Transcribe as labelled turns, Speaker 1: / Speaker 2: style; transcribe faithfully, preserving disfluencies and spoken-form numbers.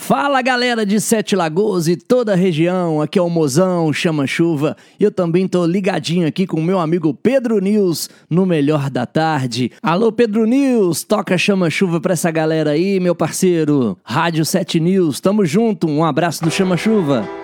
Speaker 1: Fala galera de Sete Lagoas e toda a região, aqui é o Mozão, Chama Chuva. E eu também tô ligadinho aqui com o meu amigo Pedro News no Melhor da Tarde. Alô Pedro News, toca Chama Chuva pra essa galera aí, meu parceiro. Rádio Sete News, tamo junto, um abraço do Chama Chuva.